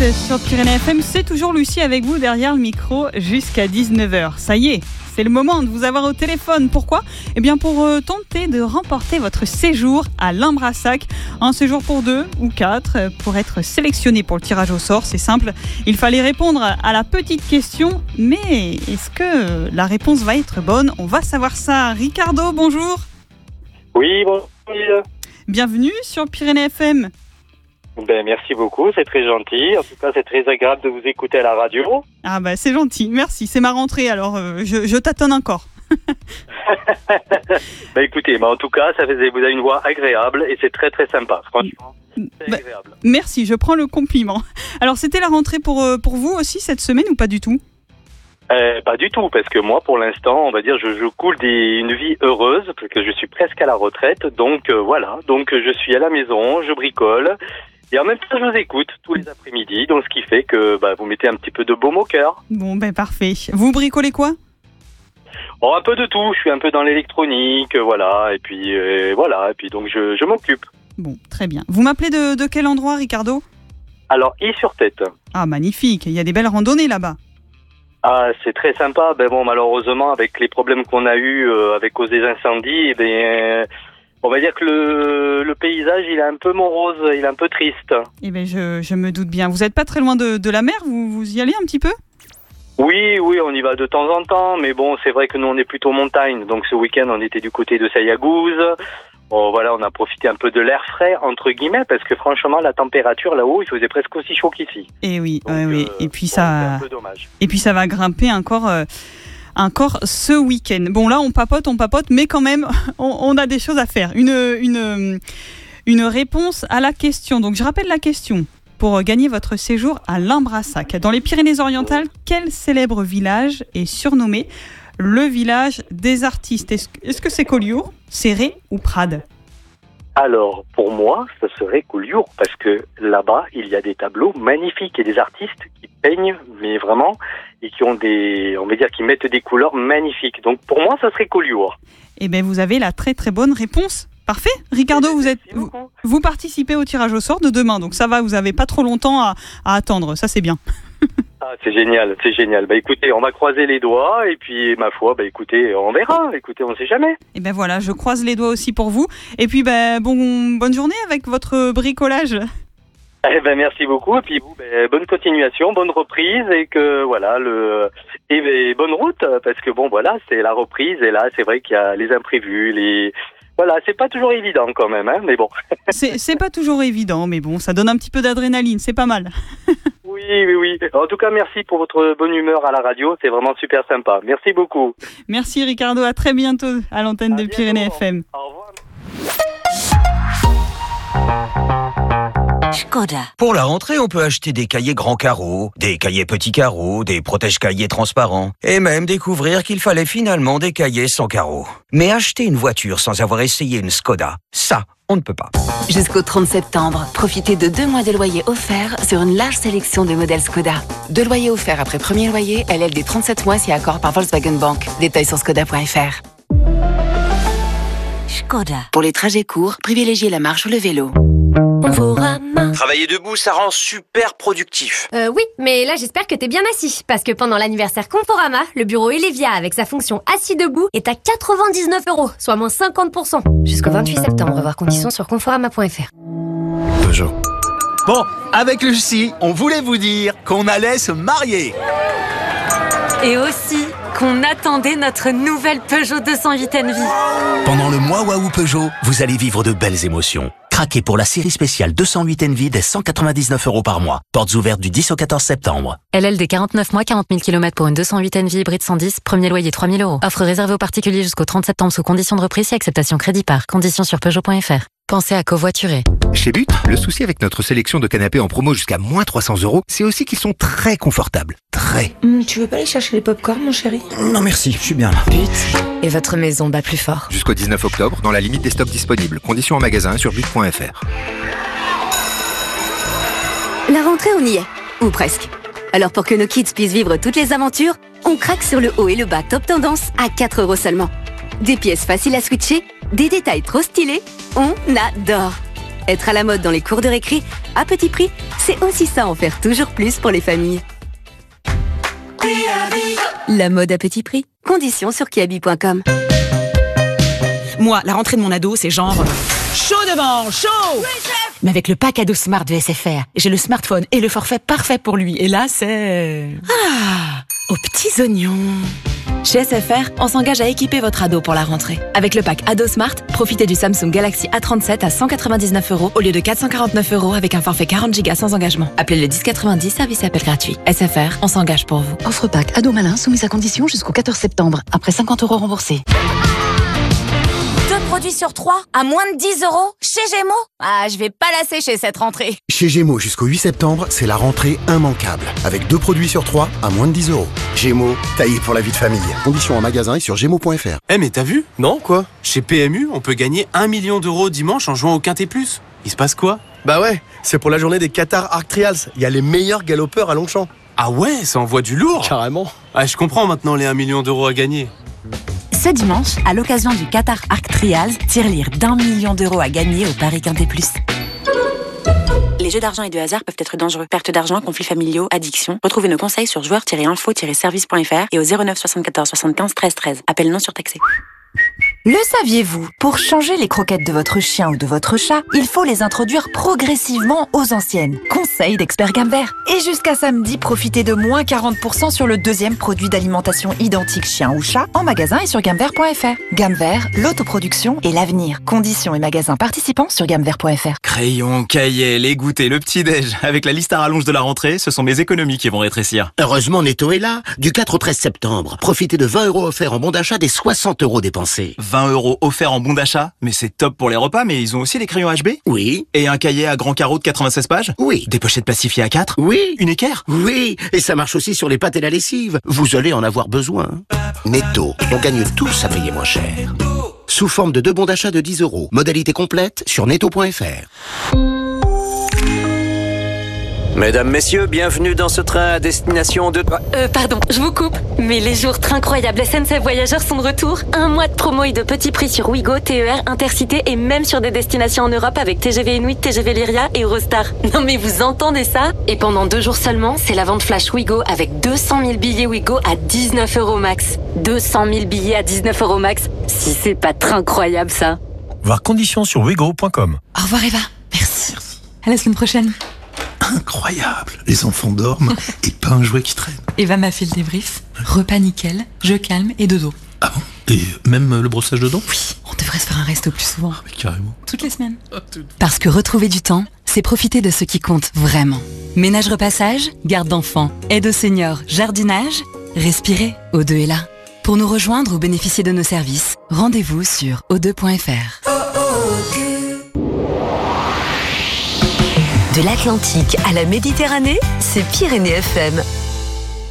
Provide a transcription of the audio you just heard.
sur Pyrénées FM, c'est toujours Lucie avec vous derrière le micro jusqu'à 19h. Ça y est, c'est le moment de vous avoir au téléphone. Pourquoi ? Eh bien pour tenter de remporter votre séjour à l'Imbrassac. Un séjour pour 2 ou 4 pour être sélectionné pour le tirage au sort. C'est simple, il fallait répondre à la petite question. Mais est-ce que la réponse va être bonne ? On va savoir ça. Ricardo, bonjour. Oui, bonjour. Bienvenue sur Pyrénées FM. Merci beaucoup, c'est très gentil. En tout cas, c'est très agréable de vous écouter à la radio. Ah c'est gentil, merci. C'est ma rentrée, alors je tâtonne encore. Écoutez, en tout cas, vous avez une voix agréable et c'est très très sympa, franchement. C'est agréable. Merci, je prends le compliment. Alors, c'était la rentrée pour vous aussi cette semaine ou pas du tout ? Pas du tout, parce que moi, pour l'instant, on va dire, je coule une vie heureuse, parce que je suis presque à la retraite, donc voilà. Donc, je suis à la maison, je bricole, et en même temps, je vous écoute tous les après-midi, donc ce qui fait que vous mettez un petit peu de baume au cœur. Bon, parfait. Vous bricolez quoi ? Un peu de tout, je suis un peu dans l'électronique, voilà, et puis donc je m'occupe. Bon, très bien. Vous m'appelez de quel endroit, Ricardo ? Alors, Is-sur-Tête. Ah, magnifique, il y a des belles randonnées là-bas. Ah, c'est très sympa. Malheureusement, avec les problèmes qu'on a eus avec cause des incendies, on va dire que le paysage, il est un peu morose, il est un peu triste. Je me doute bien. Vous n'êtes pas très loin de la mer, vous y allez un petit peu ? Oui, on y va de temps en temps, mais c'est vrai que nous, on est plutôt montagne. Donc, ce week-end, on était du côté de Sayagouz. On a profité un peu de l'air frais, entre guillemets, parce que franchement, la température là-haut, il faisait presque aussi chaud qu'ici. Et oui, donc, oui. Et puis c'est un peu dommage. Et puis ça va grimper encore ce week-end. Bon, là, on papote, mais quand même, on a des choses à faire. Une réponse à la question. Donc, je rappelle la question. Pour gagner votre séjour à l'Imbrassac, dans les Pyrénées-Orientales, quel célèbre village est surnommé le village des artistes ? Est-ce que c'est Collioure, Céré ou Prades ? Alors, pour moi, ce serait Collioure, parce que là-bas, il y a des tableaux magnifiques et des artistes qui peignent, mais vraiment, et qui ont qui mettent des couleurs magnifiques. Donc, pour moi, ça serait Collioure. Vous avez la très très bonne réponse. Parfait. Ricardo, vous participez au tirage au sort de demain, donc ça va, vous n'avez pas trop longtemps à attendre, ça c'est bien. Ah, c'est génial. Écoutez, on va croiser les doigts et puis, ma foi, écoutez, on verra. Écoutez, on ne sait jamais. Voilà, je croise les doigts aussi pour vous. Et puis, bonne journée avec votre bricolage. Merci beaucoup. Et puis, bonne continuation, bonne reprise et que, bonne route parce que, c'est la reprise et là, c'est vrai qu'il y a les imprévus, c'est pas toujours évident quand même, mais bon. C'est pas toujours évident, mais bon, ça donne un petit peu d'adrénaline, c'est pas mal. Oui. En tout cas, merci pour votre bonne humeur à la radio, c'est vraiment super sympa. Merci beaucoup. Merci Ricardo, à très bientôt à l'antenne de Pyrénées FM. Au revoir. Skoda. Pour la rentrée, on peut acheter des cahiers grands carreaux, des cahiers petits carreaux, des protège-cahiers transparents, et même découvrir qu'il fallait finalement des cahiers sans carreaux. Mais acheter une voiture sans avoir essayé une Skoda, ça, on ne peut pas. Jusqu'au 30 septembre, profitez de 2 mois de loyer offerts sur une large sélection de modèles Skoda. 2 loyers offerts après premier loyer, LLD 37 mois si accord par Volkswagen Bank. Détails sur skoda.fr. Skoda. Pour les trajets courts, privilégiez la marche ou le vélo. Travailler debout, ça rend super productif. Oui, mais là j'espère que t'es bien assis, parce que pendant l'anniversaire Conforama, le bureau Elevia avec sa fonction assis debout est à 99 €, soit moins 50%. Jusqu'au 28 septembre, voir conditions sur conforama.fr. Peugeot. Bon, avec Lucie, on voulait vous dire qu'on allait se marier. Et aussi qu'on attendait notre nouvelle Peugeot 208 Envie. Pendant le mois Waouh Peugeot, vous allez vivre de belles émotions. Craquez pour la série spéciale 208 Envie dès 199 € par mois. Portes ouvertes du 10 au 14 septembre. LLD 49 mois, 40 000 km pour une 208 Envie hybride 110, premier loyer 3 000 €. Offre réservée aux particuliers jusqu'au 30 septembre sous conditions de reprise et acceptation crédit par. Conditions sur Peugeot.fr. Pensez à covoiturer. Chez But, le souci avec notre sélection de canapés en promo jusqu'à moins 300 €, c'est aussi qu'ils sont très confortables. Très. Tu veux pas aller chercher les pop-corn, mon chéri ? Non merci, je suis bien là. But. Et votre maison bat plus fort. Jusqu'au 19 octobre, dans la limite des stocks disponibles. Conditions en magasin sur but.fr. La rentrée, on y est. Ou presque. Alors pour que nos kids puissent vivre toutes les aventures, on craque sur le haut et le bas top tendance à 4 € seulement. Des pièces faciles à switcher, des détails trop stylés, on adore. Être à la mode dans les cours de récré, à petit prix, c'est aussi ça, en faire toujours plus pour les familles. La mode à petit prix. Conditions sur kiabi.com. Moi, la rentrée de mon ado, c'est genre... chaud devant, chaud! Oui, chef! Mais avec le pack ado Smart de SFR, j'ai le smartphone et le forfait parfait pour lui. Et là, c'est... aux petits oignons. Chez SFR, on s'engage à équiper votre ado pour la rentrée. Avec le pack Ado Smart, profitez du Samsung Galaxy A37 à 199 € au lieu de 449 € avec un forfait 40 Go sans engagement. Appelez le 1090, service et appel gratuit. SFR, on s'engage pour vous. Offre pack Ado Malin soumise à condition jusqu'au 14 septembre. Après 50 € remboursés. 2 produits sur 3 à moins de 10 € chez Gémeaux. Ah, je vais pas la sécher cette rentrée. Chez Gémeaux jusqu'au 8 septembre, c'est la rentrée immanquable. Avec 2 produits sur 3 à moins de 10 €. Gémeaux, taillé pour la vie de famille. Conditions en magasin et sur gémeaux.fr. Eh mais t'as vu? Non, quoi? Chez PMU, on peut gagner 1 million d'euros dimanche en jouant au Quintet Plus. Il se passe quoi? Bah ouais, c'est pour la journée des Qatar Arc Trials. Il y a les meilleurs galopeurs à Longchamp. Ah ouais, ça envoie du lourd. Carrément. Ah, je comprends maintenant les 1 million d'euros à gagner. Ce dimanche, à l'occasion du Qatar Arc Trials, tirelire d'1 million d'euros à gagner au Paris Quintet Plus. Les jeux d'argent et de hasard peuvent être dangereux. Perte d'argent, conflits familiaux, addiction. Retrouvez nos conseils sur joueurs-info-service.fr et au 09 74 75 13 13. Appel non surtaxé. Le saviez-vous? Pour changer les croquettes de votre chien ou de votre chat, il faut les introduire progressivement aux anciennes. Conseil d'expert Gamme Vert. Et jusqu'à samedi, profitez de moins 40% sur le deuxième produit d'alimentation identique chien ou chat en magasin et sur gammevert.fr. Gamme Vert, l'autoproduction et l'avenir. Conditions et magasins participants sur gammevert.fr. Crayon, cahier, les goûters, le petit-déj. Avec la liste à rallonge de la rentrée, ce sont mes économies qui vont rétrécir. Heureusement, Netto est là. Du 4 au 13 septembre. Profitez de 20 € offerts en bon d'achat des 60 € dépensés. 20 € offerts en bon d'achat? Mais c'est top pour les repas, mais ils ont aussi les crayons HB? Oui. Et un cahier à grand carreau de 96 pages? Oui. Des pochettes plastifiées A4? Oui. Une équerre? Oui. Et ça marche aussi sur les pâtes et la lessive. Vous allez en avoir besoin. Netto, on gagne tous à payer moins cher. Sous forme de 2 bons d'achat de 10 €. Modalité complète sur netto.fr. Mesdames, messieurs, bienvenue dans ce train à destination de... Pardon, je vous coupe, mais les jours incroyables SNCF Voyageurs sont de retour. 1 mois de promo et de petits prix sur Ouigo, TER, Intercité et même sur des destinations en Europe avec TGV Inuit, TGV Lyria et Eurostar. Non mais vous entendez ça? Et pendant 2 jours seulement, c'est la vente flash Ouigo avec 200 000 billets Ouigo à 19 € max. 200 000 billets à 19 € max. Si c'est pas incroyable ça. Voir conditions sur ouigo.com. Au revoir Eva. Merci. À la semaine prochaine. Incroyable, les enfants dorment et pas un jouet qui traîne. Eva m'a fait le débrief, repas nickel, je calme et dodo. Ah bon? Et même le brossage de dents? Oui, on devrait se faire un resto plus souvent. Mais carrément. Toutes les semaines. Parce que retrouver du temps, c'est profiter de ce qui compte vraiment. Ménage repassage, garde d'enfants, aide aux seniors, jardinage, respirez, O2 est là. Pour nous rejoindre ou bénéficier de nos services, rendez-vous sur o2.fr. De l'Atlantique à la Méditerranée, c'est Pyrénées FM.